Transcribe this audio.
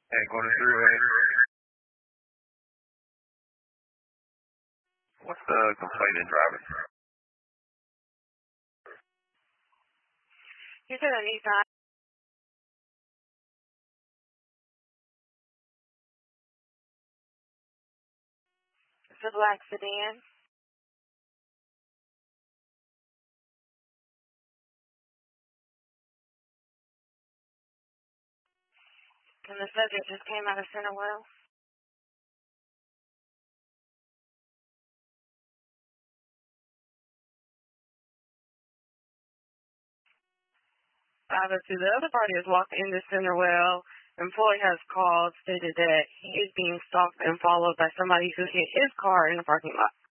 Hey, go to freeway. What's the complainant driving? You said a Nissan. It's a black sedan. And the subject just came out of center well. Obviously, the other party has walked into Centerwell. Employee has called, stated that he is being stalked and followed by somebody who hit his car in the parking lot.